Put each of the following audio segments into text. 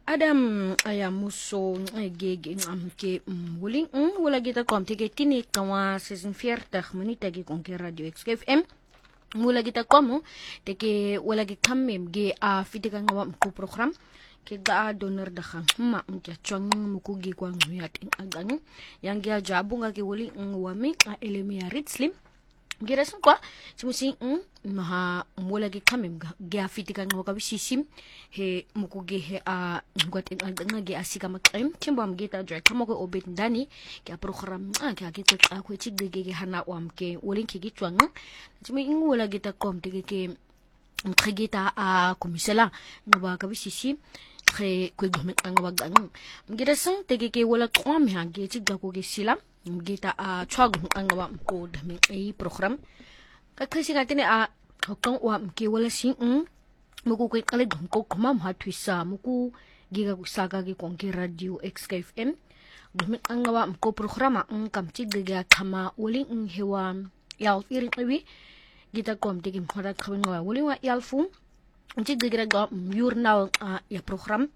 Adam ayamuso gege ke wuling wala kita kom tege tini kawa season 40 minute ge konke radio XFM wala kita komo tege wala ge kammem ge a fitika ngawa ko program ke ga donor da khan ma mke chong muku ge kwa nguyat agang yang ge jabu nga ge wuli wami a elemi ya ritslim gira sun kwa simusi maha wala ge kammem ge a fitika ngawa ka bisisim he muku ge he a ngwat nga ge asika makrem timbam ge ta dra kamo ko obet ndani ke program ke ke ta ko chi ge hana wamke wulin ke ge chwang timi wala ge ta kom tege ke mkhigita a komisela ngaba ka bisisim khe ko gome ngaba gang gira sun tege ke wala kwam ha ge chi ga ko ge sila gita a chwag ngaba ko dami e program ka khisi ka tene a hokong wa ke wala sing muku ko kale dum ko kuma ma twisa muku giga saga gi konke radio XFM dum ngaba ko programa kam chi giga kama wali hewa yal iri wi gita kom tigi khara khawinga wali wa yal fu chi giga ga yurnal ya program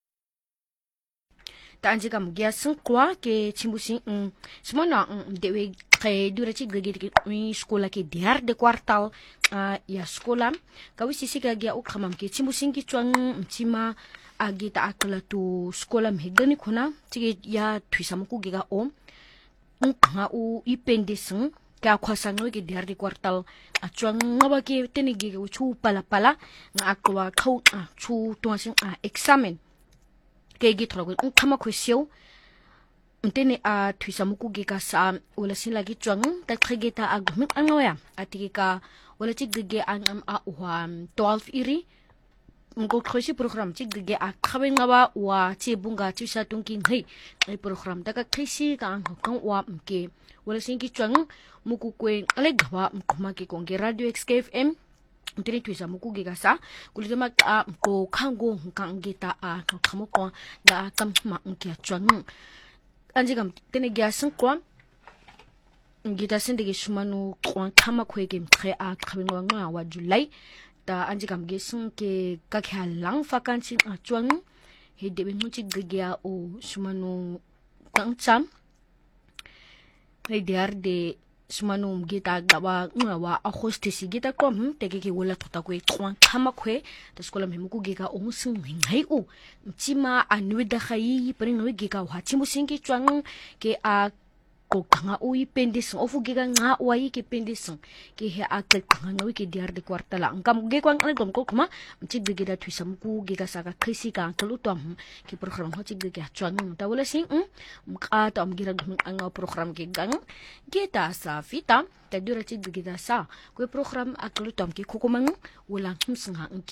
ta anji kam gya sun kwa ke chimbusin smona dewe kay dura chi gigi mi skola ke diar de kwartal ya skola kawi sisi ka gya ukhamam ke chimbusin ki chwang chima agita akala tu skola mhegani khona chi ya thuisam ku giga om nga u ipendisung ka khwasang ke diar de kwartal achwang ngaba ke teni giga chu pala nga akwa khau chu tuasin examen kegi trogo kama kwesyo ntene a thuisamuku ge ka sa wala sila gi chwang ta khigeta agum angawya atiki ka wala chigge an a 12 iri ngo khoshi program chigge a khabenga ba wa chi bunga chi sa tungki ngai ai program ta ka khisi ka kan wa mke wala singi chwang muku kwe ale gawa mkuma ki konge radio XFM ntene thuisamuku ge ka sa kulitama ko khango kangeta a khamoko da kam ma nke chwang anjigam tene gyasan kwa ngita sendege shumanu kwa kama kwege mtre a khabengwa nga wa July ta anjigam gesun ke ka khalang fakanchi a chwang he debe nguchi gya o shumanu kangcham he diar de shumanu gita gawa ngawa a hostess gita kom tege ke wala tota ko kwa kama kwe ta skola memuku gega o musin ngai o mchima anweda khayi pare no gega wa chimusingi chwang ke a ko kanga o ipendis ofu gega nga wa ke pendis ke he a ke kanga no ke diar de kwartala ngam ge kwang ngom ko kuma mchi gega da thuisam ku gega saka khisi ka kalutom ke program ho chi gega chwang ta wala sing mka ta amgira anga program ke gang geta sa fita ta dura chi gega sa ko program akalutom ke kokomang wala khumsinga